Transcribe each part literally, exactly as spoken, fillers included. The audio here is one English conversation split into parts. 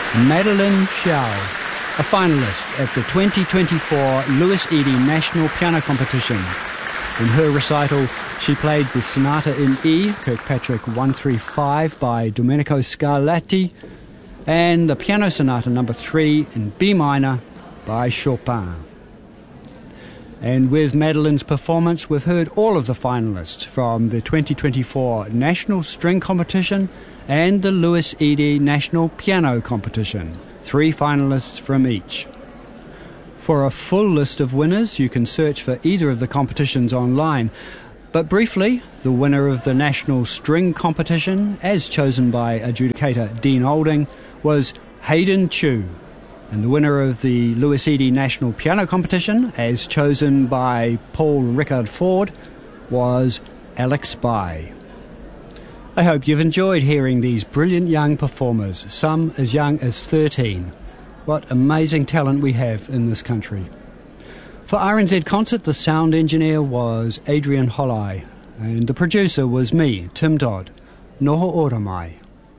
Madeleine Schell, a finalist at the twenty twenty-four Louis Eady National Piano Competition. In her recital, she played the Sonata in E, Kirkpatrick one thirty-five by Domenico Scarlatti, and the Piano Sonata number three in B minor by Chopin. And with Madeleine's performance, we've heard all of the finalists from the twenty twenty-four National String Competition and the Louis Eady National Piano Competition. Three finalists from each. For a full list of winners, you can search for either of the competitions online. But briefly, the winner of the National String Competition, as chosen by adjudicator Dean Olding, was Hayden Chu. And the winner of the Louis Eady National Piano Competition, as chosen by Paul Rickard Ford, was Alex Bai. I hope you've enjoyed hearing these brilliant young performers, some as young as thirteen. What amazing talent we have in this country. For R N Z Concert, the sound engineer was Adrian Hollai, and the producer was me, Tim Dodd. Noho ora mai.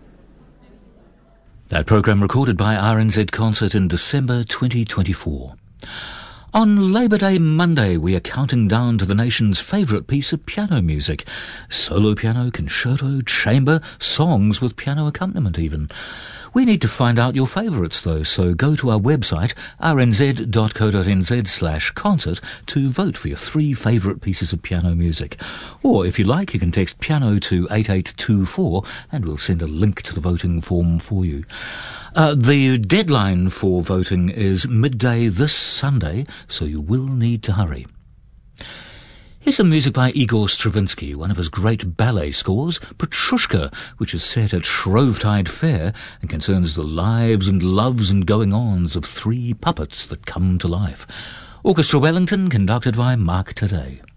That programme recorded by R N Z Concert in December twenty twenty-four. On Labour Day Monday, we are counting down to the nation's favourite piece of piano music. Solo piano, concerto, chamber, songs with piano accompaniment even. We need to find out your favourites though, so go to our website, r n z dot co dot n z slash concert, to vote for your three favourite pieces of piano music. Or, if you like, you can text piano to eight eight two four and we'll send a link to the voting form for you. Uh, the deadline for voting is midday this Sunday, so you will need to hurry. Here's some music by Igor Stravinsky, one of his great ballet scores, Petrushka, which is set at Shrovetide Fair and concerns the lives and loves and going-ons of three puppets that come to life. Orchestra Wellington, conducted by Mark Taddei.